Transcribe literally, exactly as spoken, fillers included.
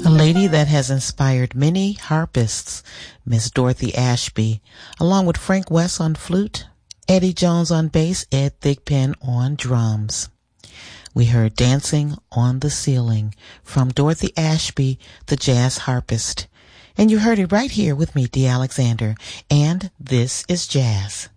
A lady that has inspired many harpists, Miss Dorothy Ashby, along with Frank West on flute, Eddie Jones on bass, Ed Thigpen on drums. We heard Dancing on the Ceiling from Dorothy Ashby, the jazz harpist. And you heard it right here with me, Dee Alexander, and this is jazz.